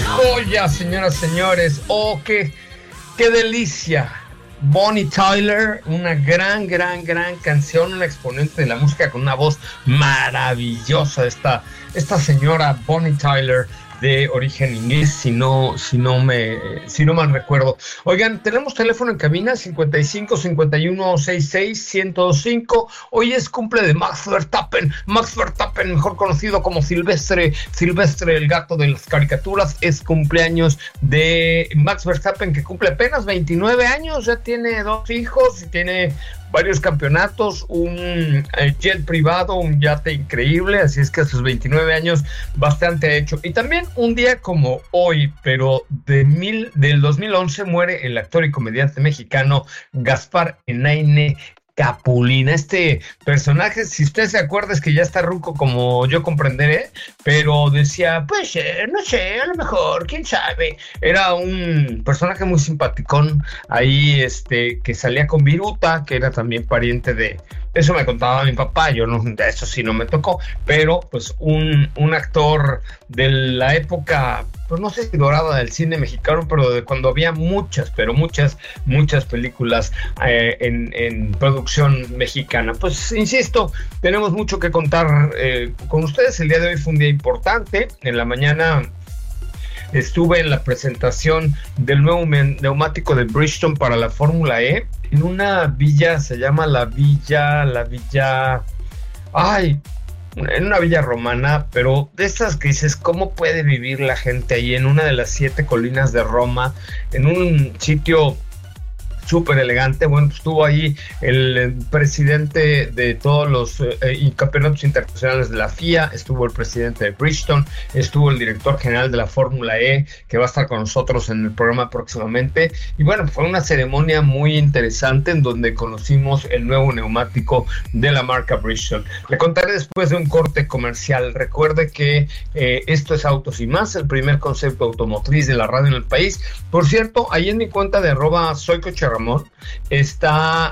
joya, señoras y señores! ¡Oh, qué delicia! Bonnie Tyler, una gran canción, una exponente de la música con una voz maravillosa. Esta señora Bonnie Tyler, de origen inglés, si no mal recuerdo. Oigan, tenemos teléfono en cabina 55 51 66 1025. Hoy es cumple de Max Verstappen, mejor conocido como Silvestre el gato de las caricaturas. Es cumpleaños de Max Verstappen, que cumple apenas 29 años, ya tiene 2 hijos y tiene varios campeonatos, un jet privado, un yate increíble, así es que a sus 29 años bastante hecho. Y también un día como hoy, pero del 2011, muere el actor y comediante mexicano Gaspar Enaine Capulina. Este personaje, si usted se acuerda, es que ya está ruco, como yo comprenderé, pero decía, pues, no sé, a lo mejor, quién sabe. Era un personaje muy simpaticón ahí, que salía con Viruta, que era también pariente de... Eso me contaba mi papá, yo no, de eso sí no me tocó, pero pues un actor de la época, pues no sé si dorada del cine mexicano, pero de cuando había muchas películas en producción mexicana. Pues insisto, tenemos mucho que contar con ustedes. El día de hoy fue un día importante. En la mañana estuve en la presentación del nuevo neumático de Bridgestone para la Fórmula E, en una villa, se llama la villa, en una villa romana, pero de estas que dices, ¿cómo puede vivir la gente ahí en una de las 7 colinas de Roma, en un sitio súper elegante? Bueno, estuvo ahí el presidente de todos los campeonatos internacionales de la FIA, estuvo el presidente de Bridgestone, estuvo el director general de la Fórmula E, que va a estar con nosotros en el programa próximamente. Y bueno, fue una ceremonia muy interesante en donde conocimos el nuevo neumático de la marca Bridgestone. Le contaré después de un corte comercial. Recuerde que esto es Autos y Más, el primer concepto automotriz de la radio en el país. Por cierto, ahí en mi cuenta de @soycocherramón está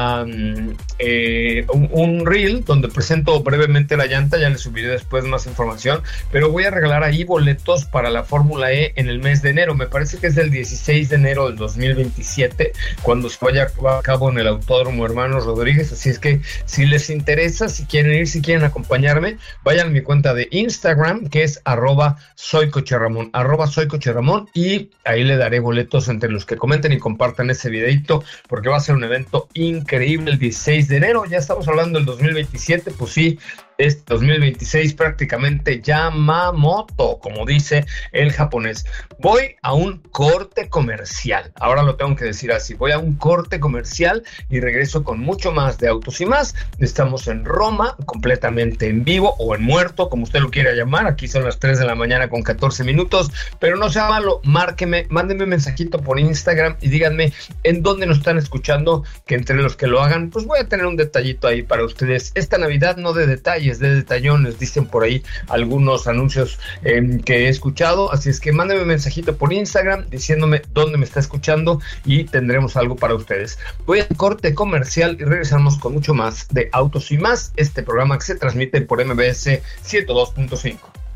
un reel donde presento brevemente la llanta. Ya les subiré después más información, pero voy a regalar ahí boletos para la Fórmula E en el mes de enero. Me parece que es del 16 de enero del 2027 cuando se vaya a cabo en el Autódromo Hermanos Rodríguez. Así es que si les interesa, si quieren ir, si quieren acompañarme, vayan a mi cuenta de Instagram, que es @soycocherramón, @soycocherramón, y ahí le daré boletos entre los que comenten y compartan ese videito, porque va a ser un evento increíble el 16 de enero. Ya estamos hablando del 2027, pues sí, es 2026 prácticamente Yamamoto, como dice el japonés. Voy a un corte comercial, ahora lo tengo que decir así, voy a un corte comercial y regreso con mucho más de Autos y Más. Estamos en Roma, completamente en vivo o en muerto, como usted lo quiera llamar. Aquí son las 3 de la mañana con 14 minutos, pero no sea malo, márqueme, mándenme un mensajito por Instagram y díganme en dónde nos están escuchando, que entre los que lo hagan, pues voy a tener un detallito ahí para ustedes. Esta Navidad no de detalles, de detallones, dicen por ahí algunos anuncios que he escuchado. Así es que mándenme un mensajito por Instagram diciéndome dónde me está escuchando y tendremos algo para ustedes. Voy a corte comercial y regresamos con mucho más de Autos y Más, este programa que se transmite por MBS 102.5.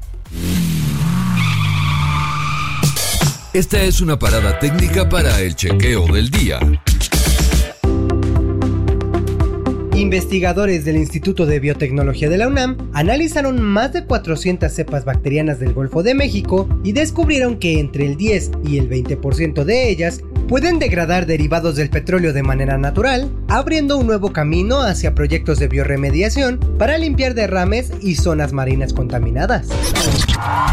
Esta es una parada técnica para el chequeo del día. Investigadores del Instituto de Biotecnología de la UNAM analizaron más de 400 cepas bacterianas del Golfo de México y descubrieron que entre el 10 y el 20% de ellas pueden degradar derivados del petróleo de manera natural, abriendo un nuevo camino hacia proyectos de biorremediación para limpiar derrames y zonas marinas contaminadas.